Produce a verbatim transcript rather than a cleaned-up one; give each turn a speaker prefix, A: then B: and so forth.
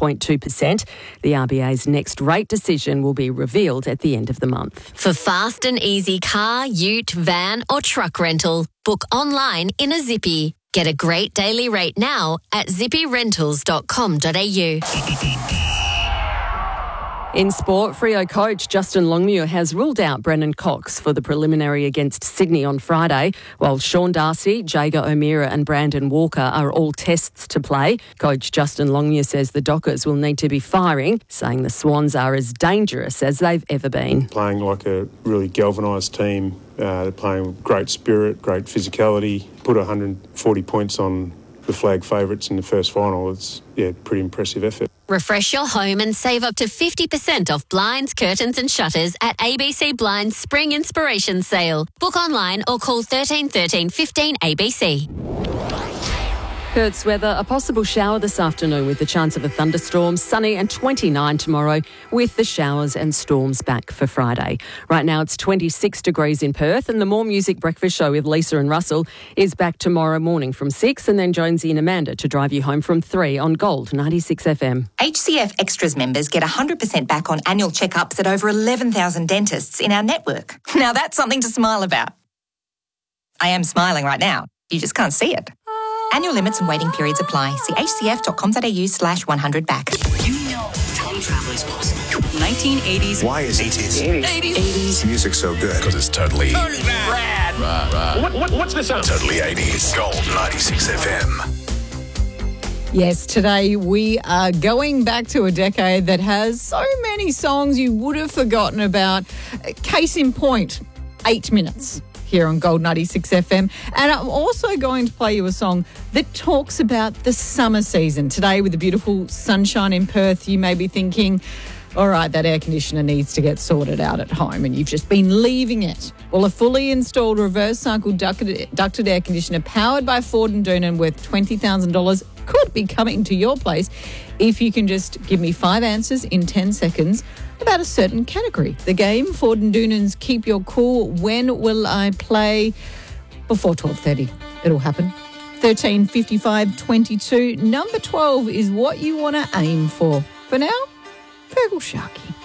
A: point two percent. The R B A's next rate decision will be revealed at the end of the month.
B: For fast and easy car, ute, van or truck rental, book online in a Zippy. Get a great daily rate now at zippy rentals dot com dot a u.
A: In sport, Freo coach Justin Longmuir has ruled out Brennan Cox for the preliminary against Sydney on Friday, while Sean Darcy, Jager O'Meara and Brandon Walker are all tests to play. Coach Justin Longmuir says the Dockers will need to be firing, saying the Swans are as dangerous as they've ever been.
C: Playing like a really galvanised team, uh, they're playing with great spirit, great physicality, put one hundred forty points on the flag favourites in the first final. It's, yeah, pretty impressive effort.
B: Refresh your home and save up to fifty percent off blinds, curtains and shutters at A B C Blinds Spring Inspiration Sale. Book online or call thirteen thirteen fifteen A B C.
A: Perth's weather, a possible shower this afternoon with the chance of a thunderstorm, sunny and twenty-nine tomorrow with the showers and storms back for Friday. Right now it's twenty-six degrees in Perth and the More Music Breakfast Show with Lisa and Russell is back tomorrow morning from six and then Jonesy and Amanda to drive you home from three on Gold ninety-six F M.
D: H C F Extras members get one hundred percent back on annual checkups at over eleven thousand dentists in our network. Now that's something to smile about. I am smiling right now. You just can't see it. Annual limits and waiting periods apply. See h c f dot com dot a u slash one hundred back.
E: You know time travel is possible. nineteen eighties.
F: Why is eighties?
E: eighties. eighties.
F: Music so good? Because it's totally...
E: Totally rad.
F: Rad, rad.
E: What, what, what's this sound?
F: Totally eighties. Gold ninety-six F M.
G: Yes, today we are going back to a decade that has so many songs you would have forgotten about. Case in point, eight minutes. Here on Gold ninety-six F M. And I'm also going to play you a song that talks about the summer season. Today, with the beautiful sunshine in Perth, you may be thinking, all right, that air conditioner needs to get sorted out at home and you've just been leaving it. Well, a fully installed reverse cycle ducted, ducted air conditioner powered by Ford and Doonan worth twenty thousand dollars could be coming to your place if you can just give me five answers in ten seconds about a certain category. The game, Ford and Doonan's Keep Your Cool. When will I play? Before twelve thirty. It'll happen. thirteen fifty-five twenty-two. Number twelve is what you want to aim for. For now, Fergal Sharkey.